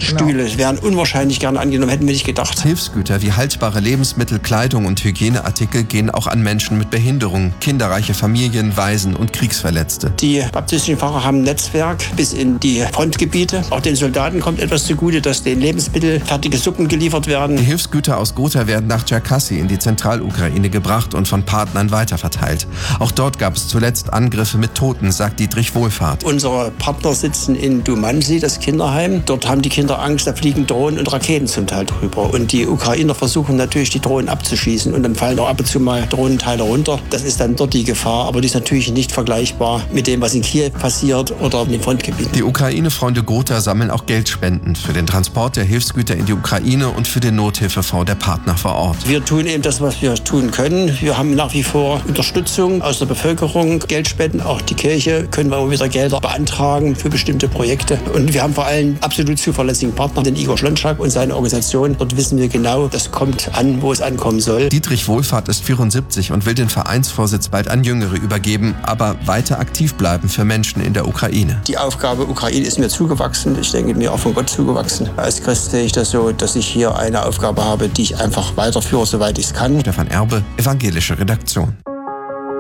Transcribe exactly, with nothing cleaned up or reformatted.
Stühle genau. wären unwahrscheinlich gerne angenommen, hätten wir nicht gedacht. Hilfsgüter wie haltbare Lebensmittel, Kleidung und Hygieneartikel gehen auch an Menschen mit Behinderung, kinderreiche Familien, Waisen und Kriegsverletzte. Die baptistischen Pfarrer haben ein Netzwerk bis in die Frontgebiete. Auch den Soldaten kommt etwas zugute, dass den Lebensmittel fertige Suppen geliefert werden. Die Hilfsgüter aus Ghouta werden nach Tscherkassy in die Zentralukraine gebracht und von Partnern weiterverteilt. Auch dort gab es zuletzt Angriffe mit Toten, sagt Dietrich Wohlfahrt. Unsere Partner sitzen in Dumansy, das Kinderheim. Dort haben die Kinder Angst, da fliegen Drohnen und Raketen zum Teil drüber. Und die Ukrainer versuchen natürlich, die Drohnen abzuschießen. Und dann fallen auch ab und zu mal Drohnenteile runter. Das ist dann dort die Gefahr. Aber die ist natürlich nicht vergleichbar mit dem, was in Kiew passiert oder in den Frontgebieten. Die Ukraine-Freunde Ghouta sammeln auch Geldspenden für den Transport der Hilfsgüter in die Ukraine und für den Nothilfefonds der Partner vor Ort. Wir tun eben das, was wir tun können. Wir haben nach wie vor Unterstützung aus der Bevölkerung, Geldspenden. Auch die Kirche können wir immer wieder Gelder beantragen für bestimmte Projekte. Und wir haben vor allem absolut zuverlässigen Partner, den Igor Schlonschak und seine Organisation. Dort wissen wir genau, das kommt an, wo es ankommen soll. Dietrich Wohlfahrt ist vierundsiebzig und will den Vereinsvorsitz bald an Jüngere übergeben, aber weiter aktiv bleiben für Menschen in der Ukraine. Die Aufgabe Ukraine ist mir zugewachsen. Ich denke, mir auch von Gott zugewachsen. Als Christ sehe ich das so, dass ich hier eine Aufgabe habe, die ich einfach weiterführe, soweit ich es kann. Stefan Erbe, Evangelische Redaktion.